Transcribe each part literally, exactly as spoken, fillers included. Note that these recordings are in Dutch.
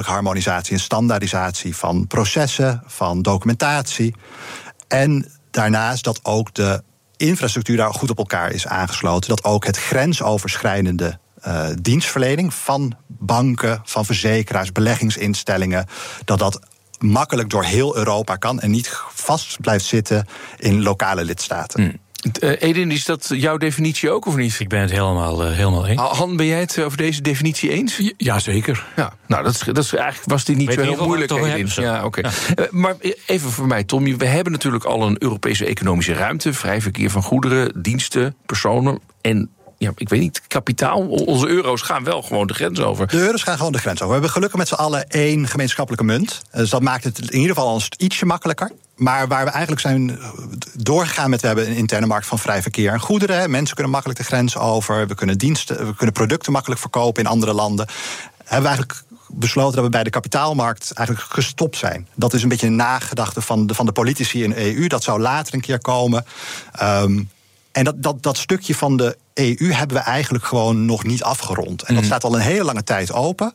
harmonisatie en standaardisatie van processen, van documentatie. En daarnaast dat ook de infrastructuur daar goed op elkaar is aangesloten. Dat ook het grensoverschrijdende uh, dienstverlening van banken, van verzekeraars, beleggingsinstellingen, dat dat makkelijk door heel Europa kan en niet vast blijft zitten in lokale lidstaten. Hmm. Uh, Edin, is dat jouw definitie ook of niet? Ik ben het helemaal, uh, helemaal eens. Han, ben jij het over deze definitie eens? Jazeker. Ja, nou, dat is, dat is eigenlijk was dit niet Weet zo heel moeilijk. Edin. Ja, oké. Okay. Ja. Uh, maar even voor mij, Tom. We hebben natuurlijk al een Europese economische ruimte, vrij verkeer van goederen, diensten, personen en, ja, ik weet niet, kapitaal. Onze euro's gaan wel gewoon de grens over. De euro's gaan gewoon de grens over. We hebben gelukkig met z'n allen één gemeenschappelijke munt. Dus dat maakt het in ieder geval ons ietsje makkelijker. Maar waar we eigenlijk zijn doorgegaan met, we hebben een interne markt van vrij verkeer en goederen. Mensen kunnen makkelijk de grens over. We kunnen diensten, we kunnen producten makkelijk verkopen in andere landen. Hebben we eigenlijk besloten dat we bij de kapitaalmarkt eigenlijk gestopt zijn. Dat is een beetje een nagedachte van de, van de politici in de E U. Dat zou later een keer komen. Um, En dat, dat, dat stukje van de E U hebben we eigenlijk gewoon nog niet afgerond. En dat staat al een hele lange tijd open.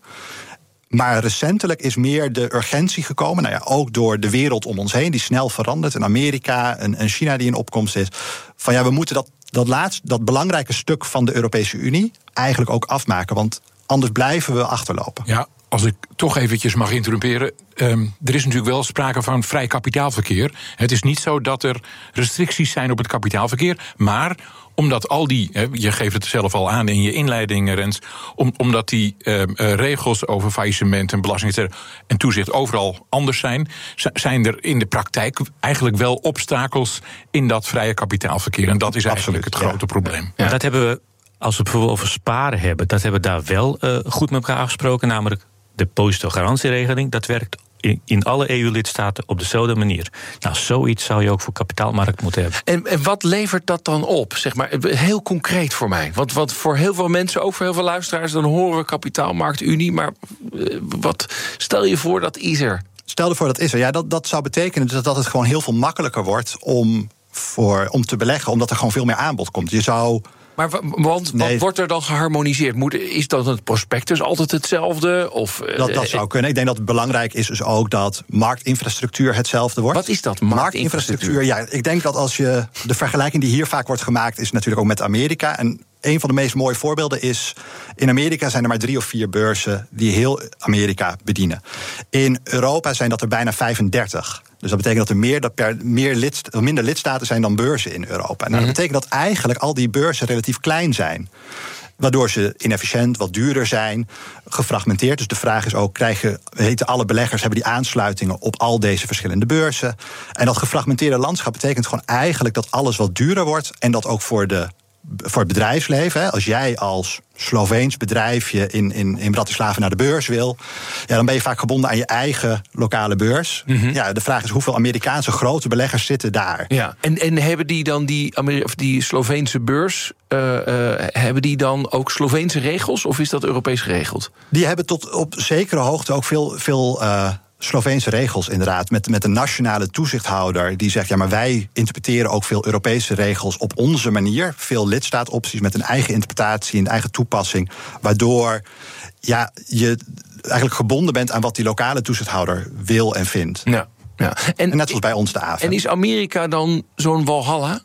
Maar recentelijk is meer de urgentie gekomen, nou ja, ook door de wereld om ons heen, die snel verandert. En Amerika en, en China die in opkomst is. Van ja, we moeten dat, dat laatste, dat belangrijke stuk van de Europese Unie eigenlijk ook afmaken. Want anders blijven we achterlopen. Ja, als ik toch eventjes mag interrumperen. Um, er is natuurlijk wel sprake van vrij kapitaalverkeer. Het is niet zo dat er restricties zijn op het kapitaalverkeer, maar omdat al die, je geeft het zelf al aan in je inleiding, Rens, om, omdat die uh, uh, regels over faillissement en belasting et cetera, en toezicht overal anders zijn, zijn er in de praktijk eigenlijk wel obstakels in dat vrije kapitaalverkeer. En dat is eigenlijk Absoluut, het grote ja. probleem. Ja. Dat hebben we, als we het bijvoorbeeld over sparen hebben, dat hebben we daar wel uh, goed met elkaar afgesproken, namelijk de depositogarantieregeling. Dat werkt in, in alle E U-lidstaten op dezelfde manier. Nou, zoiets zou je ook voor kapitaalmarkt moeten hebben. En, en wat levert dat dan op? Zeg maar, heel concreet voor mij. Want, want voor heel veel mensen, ook voor heel veel luisteraars, dan horen we kapitaalmarktunie. Maar uh, wat stel je voor, dat is er? Stel je voor, dat is er. Ja, dat, dat zou betekenen dat, dat het gewoon heel veel makkelijker wordt om, voor, om te beleggen, omdat er gewoon veel meer aanbod komt. Je zou... Maar want, nee. wat wordt er dan geharmoniseerd? Moet, is dat het prospectus altijd hetzelfde? Of, dat, dat zou kunnen. Ik denk dat het belangrijk is dus ook dat marktinfrastructuur hetzelfde wordt. Wat is dat, marktinfrastructuur? marktinfrastructuur? Ja, ik denk dat als je de vergelijking die hier vaak wordt gemaakt is natuurlijk ook met Amerika. En een van de meest mooie voorbeelden is, in Amerika zijn er maar drie of vier beurzen die heel Amerika bedienen. In Europa zijn dat er bijna vijfendertig. Dus dat betekent dat er meer, dat per, meer lidst, minder lidstaten zijn dan beurzen in Europa. En nou, dat betekent dat eigenlijk al die beurzen relatief klein zijn. Waardoor ze inefficiënt, wat duurder zijn, gefragmenteerd. Dus de vraag is ook, krijgen, weten alle beleggers, hebben die aansluitingen op al deze verschillende beurzen? En dat gefragmenteerde landschap betekent gewoon eigenlijk dat alles wat duurder wordt en dat ook voor de voor het bedrijfsleven. Hè. Als jij als Sloveens bedrijfje in, in, in Bratislava naar de beurs wil, ja, dan ben je vaak gebonden aan je eigen lokale beurs. Mm-hmm. Ja, de vraag is hoeveel Amerikaanse grote beleggers zitten daar. Ja. En, en hebben die dan die, Amer- of die Sloveense beurs, uh, uh, hebben die dan ook Sloveense regels of is dat Europees geregeld? Die hebben tot op zekere hoogte ook veel, veel uh, Sloveense regels inderdaad, met, met een nationale toezichthouder die zegt, ja, maar wij interpreteren ook veel Europese regels op onze manier, veel lidstaatopties met een eigen interpretatie, een eigen toepassing, waardoor ja, je eigenlijk gebonden bent aan wat die lokale toezichthouder wil en vindt. Ja, ja. En, en net zoals bij ons de A F M. En is Amerika dan zo'n walhalla?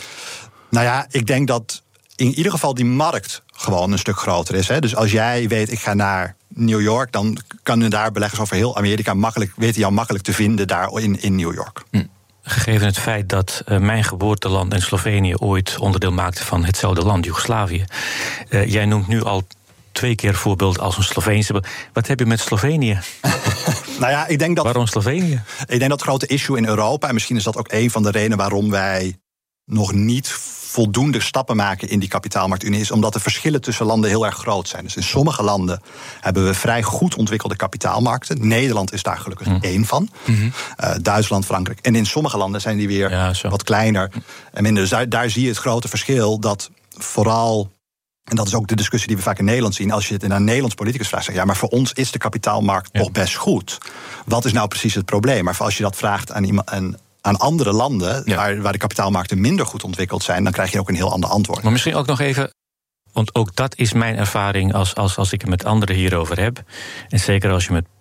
Nou ja, ik denk dat in ieder geval die markt gewoon een stuk groter is. Hè. Dus als jij weet, ik ga naar New York, dan kunnen daar beleggers over heel Amerika makkelijk, weten jou makkelijk te vinden daar in, in New York. Hm. Gegeven het feit dat uh, mijn geboorteland en Slovenië ooit onderdeel maakte van hetzelfde land, Joegoslavië. Uh, jij noemt nu al twee keer voorbeeld als een Sloveense. Wat heb je met Slovenië? Nou ja, ik denk dat, waarom Slovenië? Ik denk dat het grote issue in Europa, en misschien is dat ook een van de redenen waarom wij nog niet voldoende stappen maken in die kapitaalmarktunie, is omdat de verschillen tussen landen heel erg groot zijn. Dus in sommige landen hebben we vrij goed ontwikkelde kapitaalmarkten. Nederland is daar gelukkig mm. één van. Mm-hmm. Uh, Duitsland, Frankrijk. En in sommige landen zijn die weer ja, wat kleiner en minder. Dus daar, daar zie je het grote verschil dat vooral, en dat is ook de discussie die we vaak in Nederland zien, als je het in een Nederlands politicus vraagt, zeg ja, maar voor ons is de kapitaalmarkt ja. nog best goed. Wat is nou precies het probleem? Maar als je dat vraagt aan iemand, aan aan andere landen, ja. waar, waar de kapitaalmarkten minder goed ontwikkeld zijn, dan krijg je ook een heel ander antwoord. Maar misschien ook nog even, want ook dat is mijn ervaring als, als, als ik het met anderen hierover heb. En zeker als je met